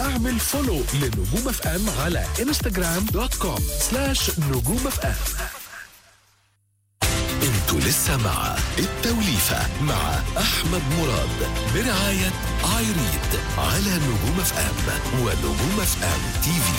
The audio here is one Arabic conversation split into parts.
اعمل فولو لنجوم اف ام على instagram.com/نجوم اف ام. انتوا لسه مع التوليفة مع احمد مراد برعاية ايريد على نجوم اف ام ونجوم اف ام تي في.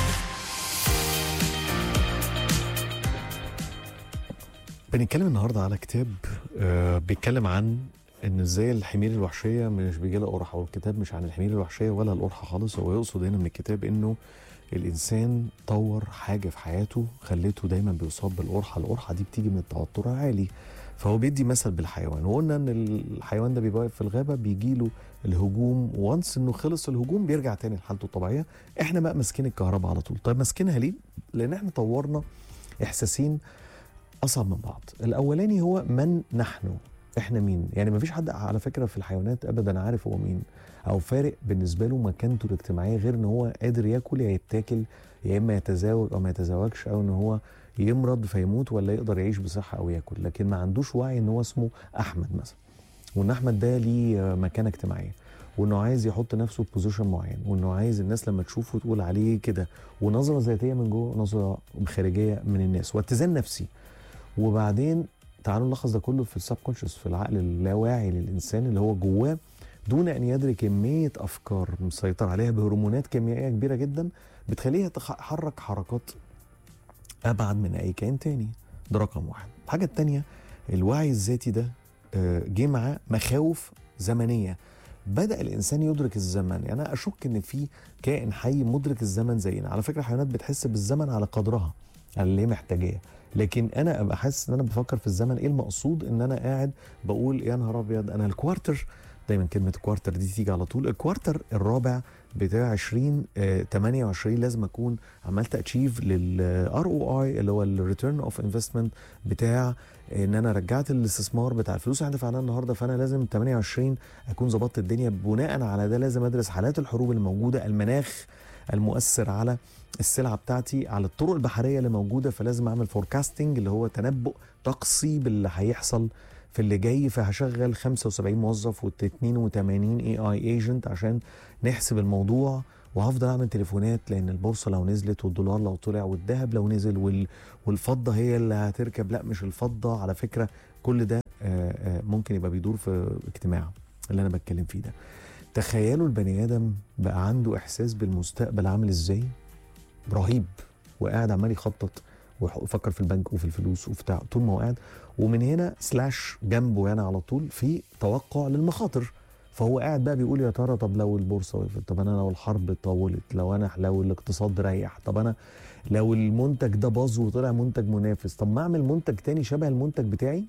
بنتكلم النهارده على كتاب بيتكلم عن ان ازاي الحمير الوحشيه مش بيجي لها قرحه، والكتاب مش عن الحمير الوحشيه ولا القرحه خالص. هو يقصد هنا من الكتاب انه الانسان طور حاجه في حياته خلته دايما بيصاب بالقرحه. القرحه دي بتيجي من التوتر العالي. فهو بيدي مثل بالحيوان، وقلنا ان الحيوان ده بيبقى واقف في الغابه بيجي له الهجوم، وانس انه خلص الهجوم بيرجع تاني لحالته الطبيعيه. احنا بقى ماسكين الكهرباء على طول. طيب ماسكينها ليه؟ لان احنا طورنا احساسين اصعب من بعض. الاولاني هو من نحن، احنا مين. يعني مفيش حد على فكره في الحيوانات ابدا عارف هو مين او فارق بالنسبه له مكانته الاجتماعيه، غير ان هو قادر ياكل يا يتاكل، يا اما يتزاوج او ما يتزاوجش، او ان هو يمرض فيموت، ولا يقدر يعيش بصحه او ياكل. لكن ما عندوش وعي ان هو اسمه احمد مثلا، وان احمد ده ليه مكانه اجتماعيه، وانه عايز يحط نفسه في بوزيشن معين، وانه عايز الناس لما تشوفه تقول عليه كده، ونظره ذاتيه من جوه ونظره خارجيه من الناس، واتزان نفسي. وبعدين تعالوا نلخص ده كله في السبكونشس، في العقل اللاواعي للانسان اللي هو جواه، دون ان يدرك كميه افكار مسيطر عليها بهرمونات كيميائيه كبيره جدا بتخليها تحرك حركات ابعد من اي كائن تاني. ده رقم واحد. الحاجه التانيه، الوعي الذاتي ده جه معاه مخاوف زمنيه. بدأ الإنسان يدرك الزمن. يعني أنا أشك إن في كائن حي مدرك الزمن زينا. على فكرة الحيوانات بتحس بالزمن على قدرها، على اللي هي محتاجاه. لكن أنا أبقى حاسس إن أنا بفكر في الزمن. إيه المقصود؟ إن أنا قاعد بقول يا نهار أبيض أنا الكوارتر، دايما كلمة كوارتر دي تيجي على طول. الكوارتر الرابع بتاع 2028 لازم أكون عملت أتشيف للار او اي اللي هو الريتيرن اوف انفستمنت بتاع ان انا رجعت الاستثمار بتاع الفلوس اللي هدفع عليها النهارده. فانا لازم 28 اكون ظبطت الدنيا. بناء على ده لازم ادرس حالات الحروب الموجوده، المناخ المؤثر على السلعه بتاعتي، على الطرق البحريه اللي موجوده. فلازم اعمل فوركاستنج اللي هو تنبؤ طقسي باللي هيحصل في اللي جاي. فهشغل 75 موظف و82 اي ايجنت عشان نحسب الموضوع. وهفضل اعمل تليفونات، لان البورصه لو نزلت والدولار لو طلع والذهب لو نزل والفضه هي اللي هتركب. لا مش الفضه على فكره. كل ده ممكن يبقى بيدور في اجتماع اللي انا بتكلم فيه ده. تخيلوا البني ادم بقى عنده احساس بالمستقبل عامل ازاي، رهيب، وقاعد عمال يخطط ويفكر في البنك وفي الفلوس وبتاع طول ما هو قاعد. ومن هنا سلاش جنبه يعني على طول في توقع للمخاطر. فهو قاعد بقى بيقول يا ترى طب لو البورصه وقفت، طب انا لو الحرب طولت، لو الاقتصاد ريح، طب انا لو المنتج ده باظ وطلع منتج منافس، طب ما اعمل منتج تاني شبه المنتج بتاعي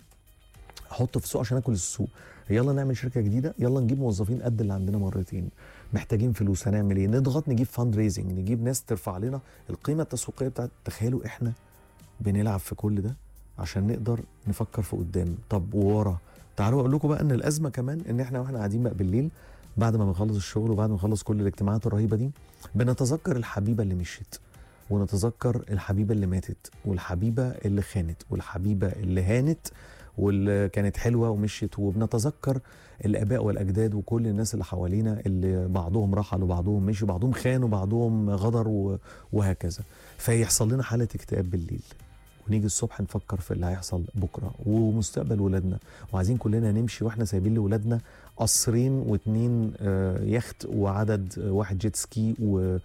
احطه في السوق عشان اكل السوق. يلا نعمل شركه جديده، يلا نجيب موظفين قد اللي عندنا مرتين، محتاجين فلوس، هنعمل ايه؟ نضغط نجيب فاند ريزنج، نجيب ناس ترفع لنا القيمه التسويقيه بتاعت. تخيلوا احنا بنلعب في كل ده عشان نقدر نفكر في قدام. طب وورا، تعالوا اقول لكم بقى ان الازمه كمان ان احنا واحنا قاعدين بقى بالليل بعد ما بنخلص الشغل وبعد ما نخلص كل الاجتماعات الرهيبه دي، بنتذكر الحبيبه اللي مشيت، ونتذكر الحبيبه اللي ماتت، والحبيبه اللي خانت، والحبيبه اللي هانت واللي كانت حلوه ومشيت. وبنتذكر الاباء والاجداد وكل الناس اللي حوالينا اللي بعضهم رحل وبعضهم مشي، بعضهم خان وبعضهم غدر وهكذا. فيحصل لنا حاله اكتئاب بالليل، ونيجي الصبح نفكر في اللي هيحصل بكره ومستقبل ولادنا، وعايزين كلنا نمشي واحنا سايبين لولادنا قصرين و2 يخت وعدد 1 جيت سكي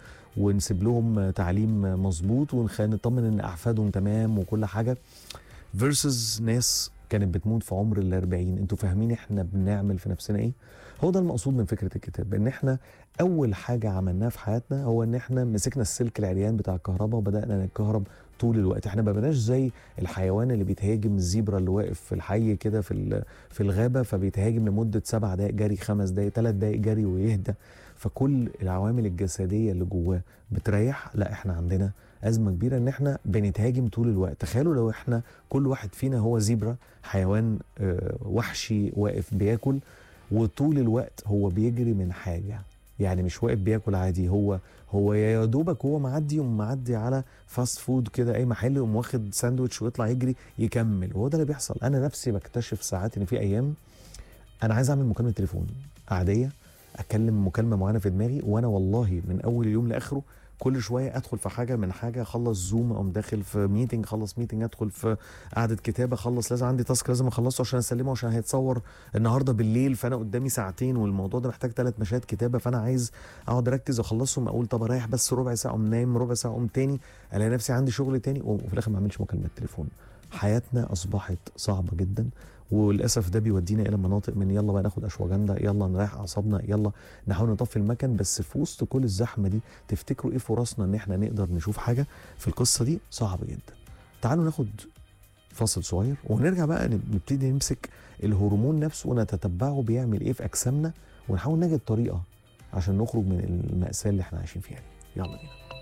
ونسيب لهم تعليم مظبوط ونطمن ان احفادهم تمام وكل حاجه، فيرسز ناس كانت بتموت في عمر ال40. انتوا فاهمين احنا بنعمل في نفسنا ايه؟ هو ده المقصود من فكره الكتاب، ان احنا اول حاجه عملناها في حياتنا هو ان احنا مسكنا السلك العريان بتاع الكهرباء وبدانا نتكهرب طول الوقت. احنا ما بقناش زي الحيوان اللي بيتهاجم، الزيبرا اللي واقف في الحي كده في الغابه فبيتهاجم لمده 7 دقائق جري، 5 دقائق، 3 دقائق جري ويهدى، فكل العوامل الجسديه اللي جواه بتريح. لا احنا عندنا ازمه كبيره ان احنا بنتهاجم طول الوقت. تخيلوا لو احنا كل واحد فينا هو زيبرا، حيوان وحشي واقف بياكل، وطول الوقت هو بيجري من حاجه. يعني مش واقف بياكل عادي، هو يا دوبك هو معدي على فاست فود كده اي محل، يقوم واخد ساندوتش ويطلع يجري يكمل. وهو ده اللي بيحصل. انا نفسي بكتشف ساعات ان في ايام انا عايز اعمل مكالمه تليفون عاديه، اكلم مكالمه معينه في دماغي، وانا والله من اول اليوم لاخره كل شويه ادخل في حاجه من حاجه، اخلص زوم اقوم داخل في ميتنج، اخلص ميتنج ادخل في قعده كتابه، اخلص لازم عندي تاسك لازم اخلصه عشان اسلمه عشان هيتصور النهارده بالليل، فانا قدامي ساعتين والموضوع ده محتاج 3 مشاهد كتابه، فانا عايز اقعد اركز واخلصهم، اقول طب اريح بس ربع ساعه، اقوم نايم ربع ساعه، اقوم تاني الاقي نفسي عندي شغل تاني، وفي الاخر ما اعملش مكالمه تليفون. حياتنا اصبحت صعبه جدا، وللاسف ده بيودينا الى مناطق من يلا بقى ناخد اشواجندا، يلا نريح اعصابنا، يلا نحاول نطفي المكن. بس في وسط كل الزحمه دي تفتكروا ايه فرصنا ان احنا نقدر نشوف حاجه في القصه دي؟ صعب جدا. تعالوا ناخد فاصل صغير ونرجع بقى نبتدي نمسك الهرمون نفسه ونتتبعه بيعمل ايه في اجسامنا، ونحاول نجد طريقه عشان نخرج من المأساة اللي احنا عايشين فيها دي. يلا بينا.